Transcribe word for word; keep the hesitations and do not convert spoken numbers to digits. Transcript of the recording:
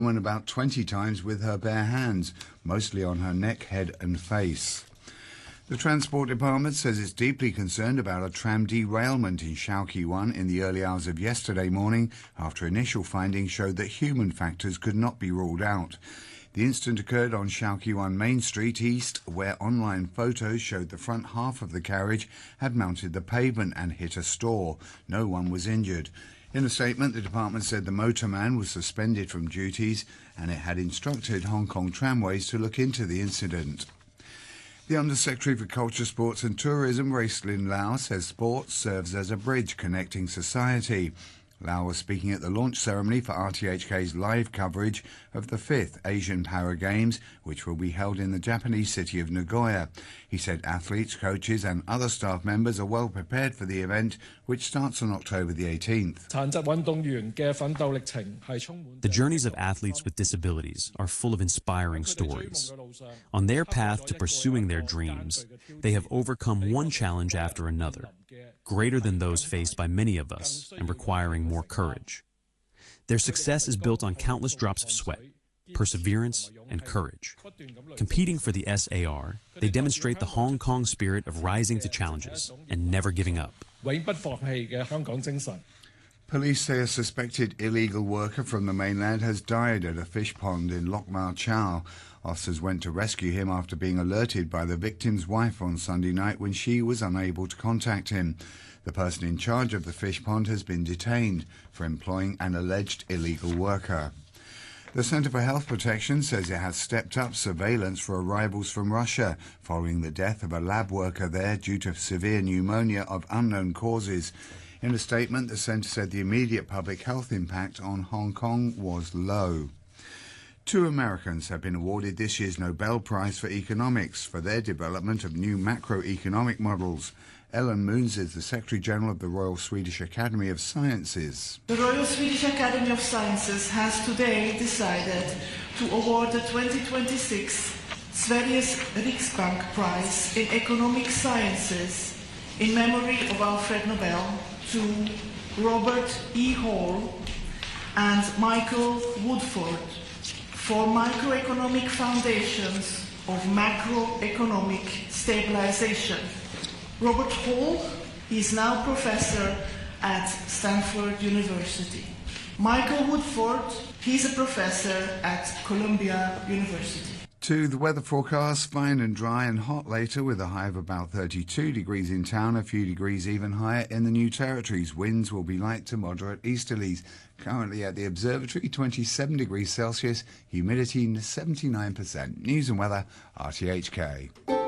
woman about twenty times with her bare hands, mostly on her neck, head and face. The Transport Department says it's deeply concerned about a tram derailment in Shauki one in the early hours of yesterday morning after initial findings showed that human factors could not be ruled out. The incident occurred on Shauki one Main Street East, where online photos showed the front half of the carriage had mounted the pavement and hit a store. No one was injured. In a statement, the department said the motorman was suspended from duties and it had instructed Hong Kong Tramways to look into the incident. The Undersecretary for Culture, Sports and Tourism, Raislin Lau, says sports serves as a bridge connecting society. Lau was speaking at the launch ceremony for R T H K's live coverage of the fifth Asian Para Games, which will be held in the Japanese city of Nagoya. He said athletes, coaches and other staff members are well prepared for the event, which starts on October the eighteenth. The journeys of athletes with disabilities are full of inspiring stories. On their path to pursuing their dreams, they have overcome one challenge after another, greater than those faced by many of us and requiring more courage. Their success is built on countless drops of sweat, perseverance, and courage. Competing for the S A R, they demonstrate the Hong Kong spirit of rising to challenges and never giving up. Police say a suspected illegal worker from the mainland has died at a fish pond in Lok Ma Chau. Officers went to rescue him after being alerted by the victim's wife on Sunday night when she was unable to contact him. The person in charge of the fish pond has been detained for employing an alleged illegal worker. The Centre for Health Protection says it has stepped up surveillance for arrivals from Russia following the death of a lab worker there due to severe pneumonia of unknown causes. In a statement, the centre said the immediate public health impact on Hong Kong was low. Two Americans have been awarded this year's Nobel Prize for Economics for their development of new macroeconomic models. Ellen Moons is the Secretary-General of the Royal Swedish Academy of Sciences. The Royal Swedish Academy of Sciences has today decided to award the twenty twenty-six Sveriges Riksbank Prize in Economic Sciences in memory of Alfred Nobel to Robert E. Hall and Michael Woodford for microeconomic foundations of macroeconomic stabilization. Robert Hall is now professor at Stanford University. Michael Woodford, he's a professor at Columbia University. To the weather forecast, fine and dry and hot later with a high of about thirty-two degrees in town, a few degrees even higher in the New Territories. Winds will be light to moderate easterlies. Currently at the observatory, twenty-seven degrees Celsius, humidity seventy-nine percent. News and weather, R T H K.